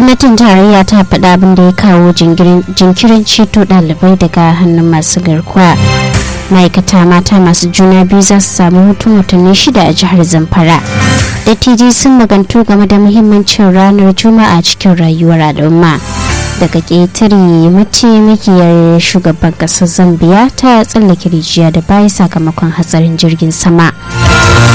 gwamnatin tarayya ta faɗa abin da ya kawo jinkirin ceto ɗalibai daga hannun masu garkuwa. Ma'aikata mata masu juna biyu za su samu hutun watanni 6 a jihar Zamfara. Dattijai sun magantu game da muhimmancin ranar Juma'a cikin rayuwar al'umma. Daga ƙetare mataimakiyar shugaban ƙasar Zambiya ta tsallake rijiya da baya sakamakon hatsarin jirgin sama.